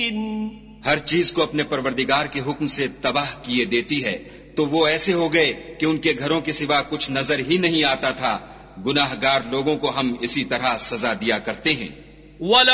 हर चीज को अपने परवरदिगार के हुक्म से तबाह किए देती है, तो वो ऐसे हो गए कि उनके घरों के सिवा कुछ नजर ही नहीं आता था। गुनाहगार लोगों को हम इसी तरह सजा दिया करते हैं।